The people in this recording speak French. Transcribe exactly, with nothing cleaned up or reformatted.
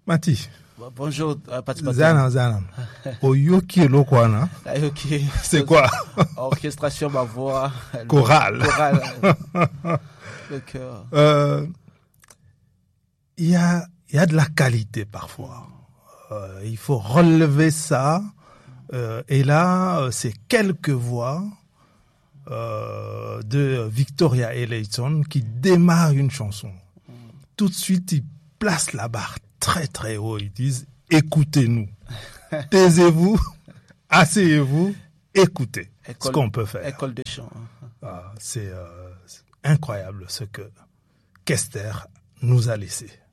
Mati. Bonjour, Patrick. Zana, Zana. Oyoki Lokwana. Ayoki. C'est quoi? Orchestration, ma voix. Chorale. Chorale. Le cœur. Euh, Il y a, il y a de la qualité parfois. Euh, il faut relever ça. Euh, et là, c'est quelques voix euh, de Victoria Ellington qui démarrent une chanson. Tout de suite, ils placent la barre très très haut. Ils disent « Écoutez-nous, taisez-vous, asseyez-vous, écoutez école, ce qu'on peut faire. » École de chant. Ah, c'est, euh, c'est incroyable ce que Kester nous a laissé.